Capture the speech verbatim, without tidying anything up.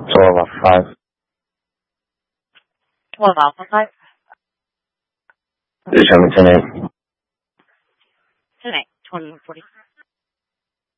twelve Alpha five. twelve Alpha five. Show me ten eight. ten eight, twenty-one forty.